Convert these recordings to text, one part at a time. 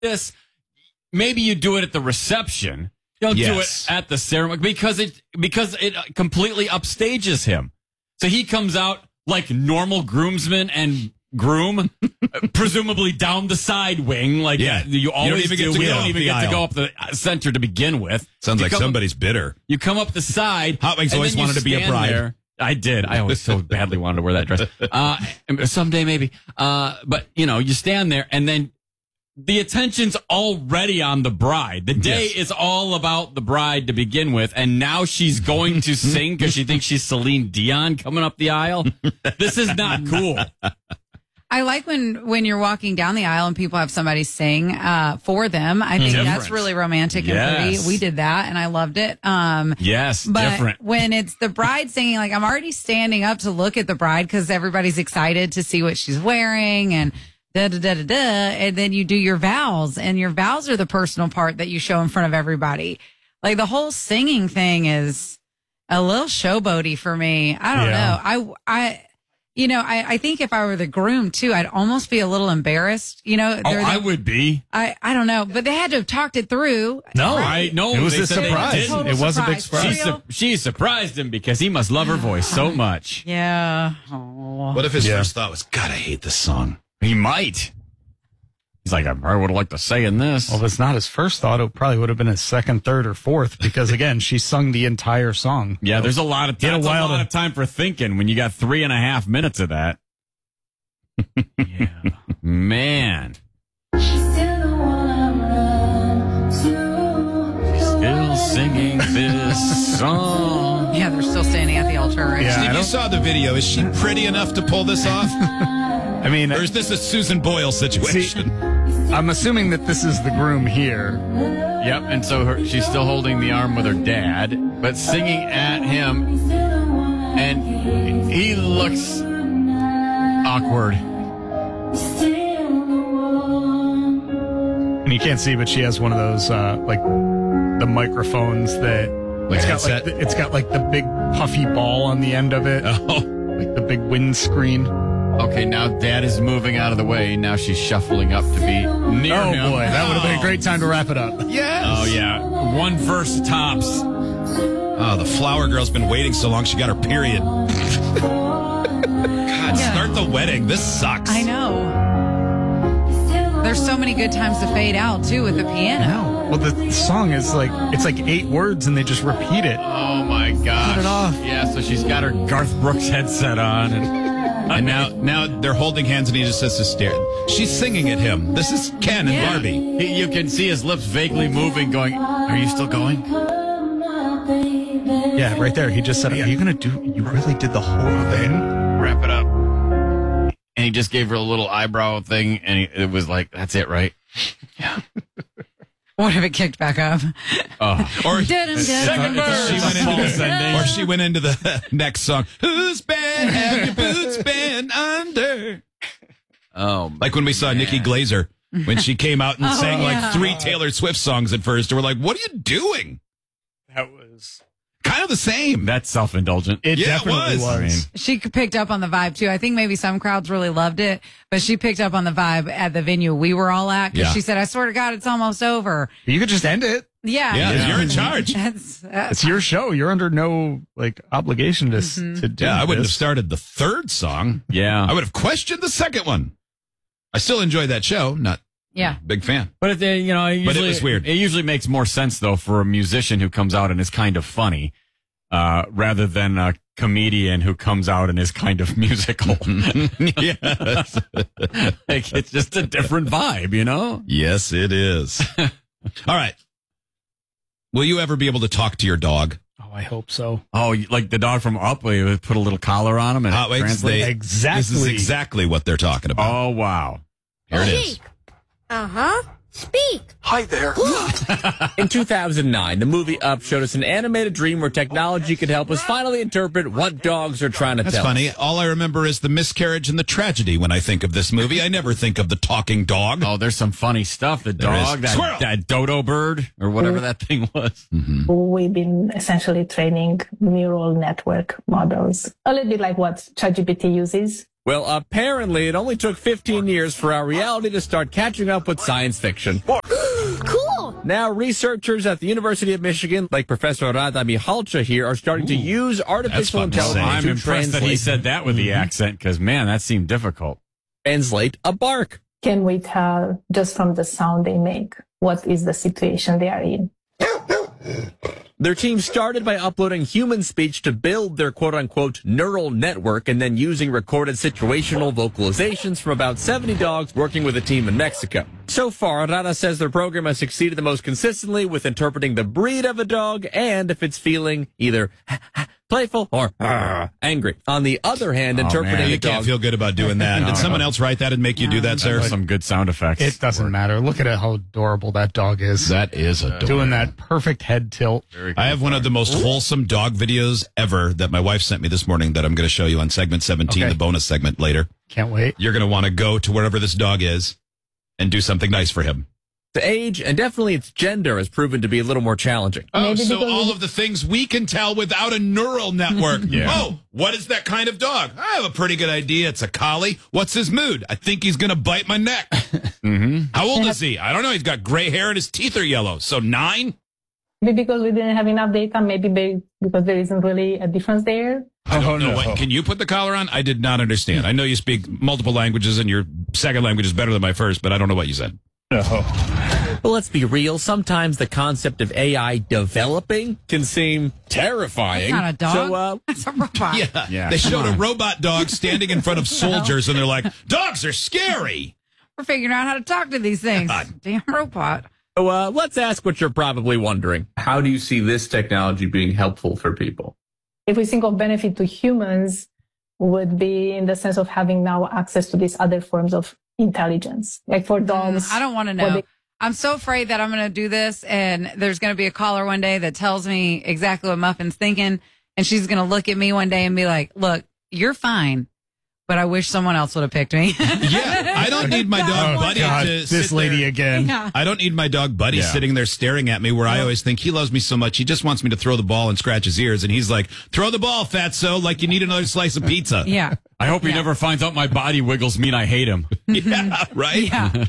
this, maybe you do it at the reception. Don't do it at the ceremony because it completely upstages him. So he comes out like normal groomsman and groom, presumably down the side wing. Like you always do. We don't even get to go up the center to begin with. Sounds like somebody's bitter. You come up the side. Hot Wings always wanted to be a bride. There. I did. I always so badly wanted to wear that dress. Someday maybe. But you stand there and then the attention's already on the bride. The day is all about the bride to begin with, and now she's going to sing because she thinks she's Celine Dion coming up the aisle. This is not cool. I like when you're walking down the aisle and people have somebody sing for them. I think that's really romantic and pretty. We did that, and I loved it. But different. When it's the bride singing, like I'm already standing up to look at the bride because everybody's excited to see what she's wearing and da-da-da-da-da, and then you do your vows, and your vows are the personal part that you show in front of everybody. Like the whole singing thing is a little showboaty for me. I don't know. I think if I were the groom too, I'd almost be a little embarrassed. I would be. I don't know, but they had to have talked it through. No, right? It was a surprise. It was a big surprise. She surprised him because he must love her voice so much. Yeah. What if his first thought was, God, I hate this song? He might. He's like, I probably would have liked to say in this. Well, if it's not his first thought, it probably would have been his second, third, or fourth, because again, she sung the entire song. Yeah, there's a lot of time. That's a lot of time for thinking when you got 3.5 minutes of that. Yeah, man. She's still singing this song. Yeah, they're still standing at the altar. Right? Yeah, Steve, you saw the video. Is she pretty enough to pull this off? I mean, or is this a Susan Boyle situation? See, I'm assuming that this is the groom here. Yep, and so she's still holding the arm with her dad, but singing at him, and he looks awkward. And you can't see, but she has one of those, like, the microphones that... It's got like the big puffy ball on the end of it. Oh. Like the big windscreen. Okay, now Dad is moving out of the way. Now she's shuffling up to be near him. Oh, boy. That would have been a great time to wrap it up. Yes. Oh, yeah. One verse tops. Oh, the flower girl's been waiting so long she got her period. God, start the wedding. This sucks. I know. There's so many good times to fade out, too, with the piano. Well, the song is like, it's like 8 words and they just repeat it. Oh, my gosh. Cut it off. Yeah, so she's got her Garth Brooks headset on. And now they're holding hands and he just says to stare. She's singing at him. This is Ken and Barbie. You can see his lips vaguely moving, going, are you still going? Yeah, right there. He just said, are you going to do, you really did the whole thing? Wrap it up. And he just gave her a little eyebrow thing, and it was like, that's it, right? Yeah. What if it kicked back up? Or second verse. She went into the next song. Whose band have your boots been under? Oh, like when we saw Nikki Glaser when she came out and sang like 3 Taylor Swift songs at first. And we're like, what are you doing? That was kind of the same. That's self-indulgent. It definitely was. I mean, she picked up on the vibe, too. I think maybe some crowds really loved it, but she picked up on the vibe at the venue we were all at because she said, I swear to God, it's almost over. You could just end it. Yeah. You're in charge. It's your show. You're under no obligation to do I wouldn't have this. started the 3rd song. Yeah. I would have questioned the 2nd one. I still enjoy that show. Not big fan. But but it was weird. It usually makes more sense though for a musician who comes out and is kind of funny, rather than a comedian who comes out and is kind of musical. Yes. It's just a different vibe, you know? Yes, it is. All right. Will you ever be able to talk to your dog? Oh, I hope so. Oh, like the dog from Up, where you put a little collar on him and it translates? Exactly. This is exactly what they're talking about. Oh, wow. Here it is. Uh-huh. Speak. Hi there. In 2009, the movie Up showed us an animated dream where technology could help us finally interpret what dogs are trying to That's tell funny. us. All I remember is the miscarriage and the tragedy when I think of this movie. I never think of the talking dog. Oh, there's some funny stuff. The There is. dog, Squirrel! that dodo bird, or whatever that thing was. We've been essentially training neural network models, a little bit like what ChatGPT uses. Well, apparently it only took 15 years for our reality to start catching up with science fiction. Cool! Now, researchers at the University of Michigan, like Professor Rada Mihalcha here, are starting to use artificial intelligence I'm to impressed that he translate, said that with the accent, because, man, that seemed difficult. translate a bark. Can we tell just from the sound they make what is the situation they are in? Their team started by uploading human speech to build their quote-unquote neural network and then using recorded situational vocalizations from about 70 dogs working with a team in Mexico. So far, Rada says their program has succeeded the most consistently with interpreting the breed of a dog and if it's feeling either playful or angry. On the other hand, interpreting man, a You can't dog... feel good about doing that. Did someone else write that and make you do that, sir? Some good sound effects. It doesn't matter. Look at how adorable that dog is. That is adorable. Doing that perfect head tilt. I have one of the most wholesome dog videos ever that my wife sent me this morning that I'm going to show you on segment 17, Okay. the bonus segment later. Can't wait. You're going to want to go to wherever this dog is and do something nice for him. The age and definitely its gender has proven to be a little more challenging. Oh, Maybe so because all we- of the things we can tell without a neural network. Oh, what is that kind of dog? I have a pretty good idea. It's a collie. What's his mood? I think he's going to bite my neck. How old is he? I don't know. He's got gray hair and his teeth are yellow. So 9? Maybe because we didn't have enough data, maybe because there isn't really a difference there. I don't know. What, can you put the collar on? I did not understand. I know you speak multiple languages and your second language is better than my first, but I don't know what you said. Well, let's be real. Sometimes the concept of AI developing can seem terrifying. That's not a dog. So, That's a robot. Yeah, They come showed a on. robot dog standing in front of soldiers and they're like, dogs are scary. We're figuring out how to talk to these things. Damn robot. let's ask what you're probably wondering. How do you see this technology being helpful for people? If we think of benefit to humans, would be in the sense of having now access to these other forms of intelligence. Like for dogs. I don't want to know. I'm so afraid that I'm going to do this and there's going to be a caller one day that tells me exactly what Muffin's thinking. And she's going to look at me one day and be like, look, you're fine, but I wish someone else would have picked me. Yeah, I don't need my dog Oh, Buddy God, to this sit lady there. again. Yeah. I don't need my dog Buddy sitting there staring at me where I always think he loves me so much. He just wants me to throw the ball and scratch his ears. And he's like, throw the ball, fatso, like you need another slice of pizza. Yeah. I hope he never finds out my body wiggles mean I hate him. Yeah, right? Yeah.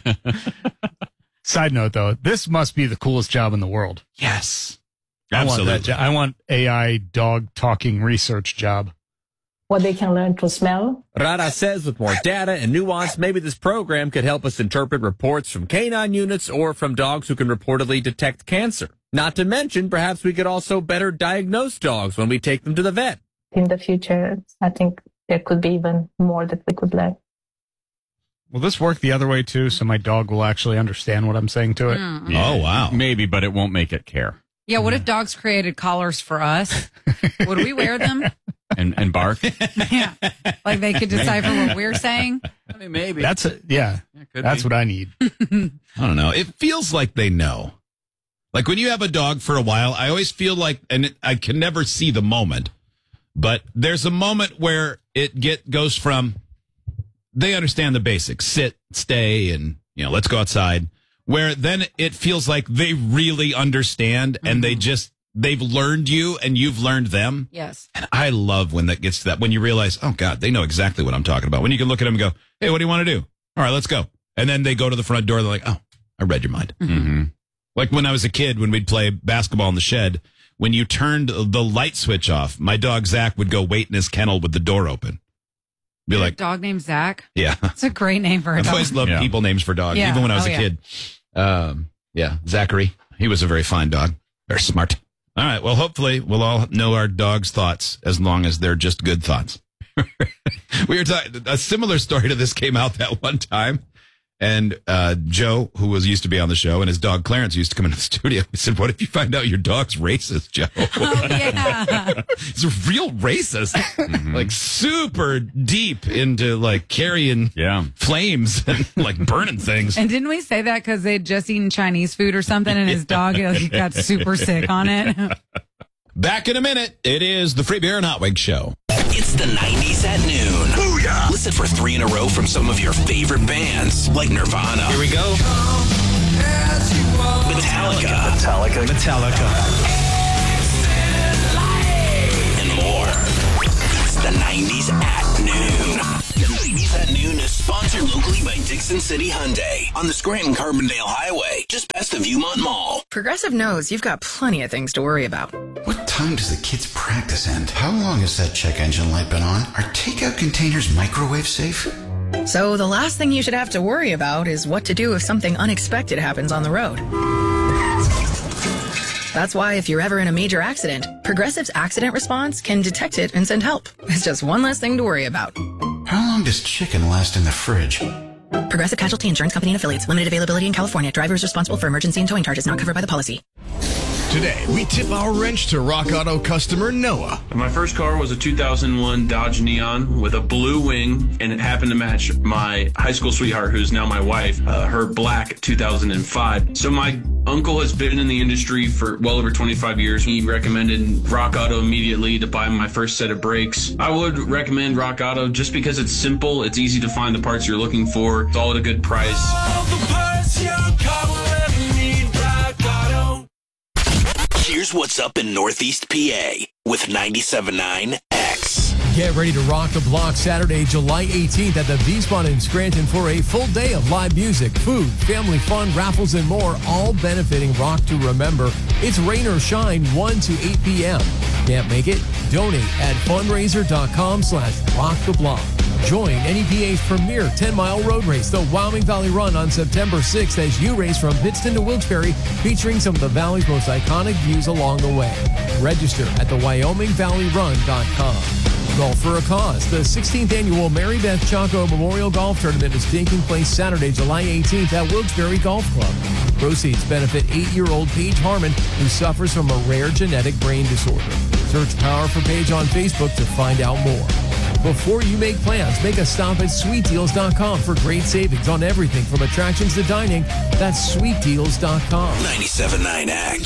Side note, though, this must be the coolest job in the world. Yes. I want that Absolutely. job. I want AI dog talking research job. what they can learn to smell. Rada says with more data and nuance, maybe this program could help us interpret reports from canine units or from dogs who can reportedly detect cancer. Not to mention, perhaps we could also better diagnose dogs when we take them to the vet. In the future, I think there could be even more that we could learn. Will this work the other way too? So my dog will actually understand what I'm saying to it? Oh, wow. Maybe, but it won't make it care. Yeah, what if dogs created collars for us? Would we wear them? And bark? Yeah. Like they could decipher what we're saying? I mean, maybe. That's it. Yeah. That's what I need. I don't know. It feels like they know. Like when you have a dog for a while, I always feel like, and I can never see the moment, but there's a moment where it goes from, they understand the basics, sit, stay, and, let's go outside, where then it feels like they really understand and they've learned you and you've learned them. Yes. And I love when that gets to that, when you realize, oh God, they know exactly what I'm talking about. When you can look at them and go, hey, what do you want to do? All right, let's go. And then they go to the front door. They're like, oh, I read your mind. Mm-hmm. Like when I was a kid, when we'd play basketball in the shed, when you turned the light switch off, my dog Zach would go wait in his kennel with the door open. Be like, Dog named Zach. yeah. It's a great name for a I've dog. always loved Yeah. people names for dogs, Yeah. even when I was Oh, a yeah. kid. Yeah, Zachary. He was a very fine dog. Very smart. All right. Well, hopefully we'll all know our dog's thoughts as long as they're just good thoughts. We were talking, a similar story to this came out that one time. And Joe, who used to be on the show, and his dog Clarence used to come into the studio. He said, what if you find out your dog's racist, Joe? Oh, yeah. He's a real racist. Like super deep into like carrying flames and like burning things. And didn't we say that because they'd just eaten Chinese food or something and his dog got super sick on it? Back in a minute. It is the Free Beer and Hot Wings Show. It's the 90s at noon. Booyah! Listen for 3 in a row from some of your favorite bands, like Nirvana. Here we go. Metallica. And more. It's the 90s at noon. Keys at Noon is sponsored locally by Dixon City Hyundai on the Scranton-Carbondale Highway, just past the Viewmont Mall. Progressive knows you've got plenty of things to worry about. What time does the kids' practice end? How long has that check engine light been on? Are takeout containers microwave safe? So the last thing you should have to worry about is what to do if something unexpected happens on the road. That's why if you're ever in a major accident, Progressive's accident response can detect it and send help. It's just one less thing to worry about. How long does chicken last in the fridge? Progressive Casualty Insurance Company and Affiliates. Limited availability in California. Drivers responsible for emergency and towing charges not covered by the policy. Today, we tip our wrench to Rock Auto customer Noah. My first car was a 2001 Dodge Neon with a blue wing, and it happened to match my high school sweetheart, who's now my wife, her black 2005. So my uncle has been in the industry for well over 25 years. He recommended Rock Auto immediately to buy my first set of brakes. I would recommend Rock Auto just because it's simple, it's easy to find the parts you're looking for, it's all at a good price. All the parts your car will ever need, Rock Auto. Here's what's up in Northeast PA with 97.9 X. Get ready to rock the block Saturday, July 18th at the V-Spot in Scranton for a full day of live music, food, family fun, raffles, and more, all benefiting Rock to Remember. It's rain or shine, 1 to 8 p.m. Can't make it? Donate at fundraiser.com/rocktheblock. Join NEPA's premier 10-mile road race, the Wyoming Valley Run, on September 6th as you race from Pittston to Wilkes-Barre, featuring some of the Valley's most iconic views along the way. Register at the WyomingValleyRun.com. Golf for a Cause. The 16th annual Mary Beth Chaco Memorial Golf Tournament is taking place Saturday, July 18th at Wilkes-Barre Golf Club. Proceeds benefit 8-year-old Paige Harmon, who suffers from a rare genetic brain disorder. Search Power for Paige on Facebook to find out more. Before you make plans, make a stop at sweetdeals.com for great savings on everything from attractions to dining. That's sweetdeals.com. 97.9 X.